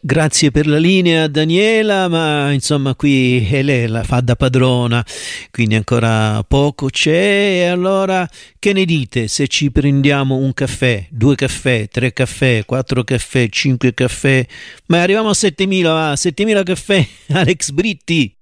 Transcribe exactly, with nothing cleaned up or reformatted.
Grazie per la linea Daniela, ma insomma qui è lei la fa da padrona, quindi ancora poco c'è. E allora che ne dite se ci prendiamo un caffè, due caffè, tre caffè, quattro caffè, cinque caffè, ma arriviamo a settemila, va, settemila caffè, Alex Britti.